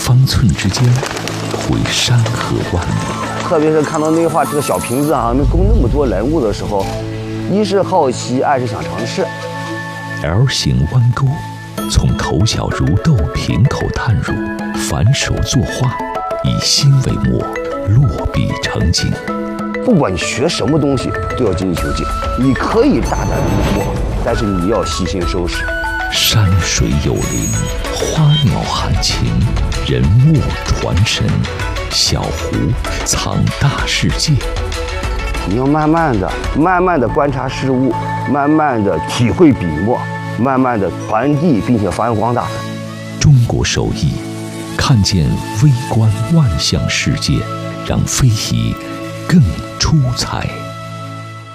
方寸之间，绘山河万里。 特别是看到内画这个小瓶子能供那么多人物的时候，一是好奇，二是想尝试。 L 型弯钩，从头小如豆瓶口探入，反手作画，以心为墨，落笔成景。 不管你学什么东西，都要精益求精。你可以大胆的摸摸，但是你要细心收拾。 山水有灵，花鸟含情，人物传神，小湖藏大世界。 你要慢慢的观察事物，慢慢的体会笔墨，慢慢的传递，并且发扬光大。 中国手艺，看见微观万象世界，让非遗更出彩。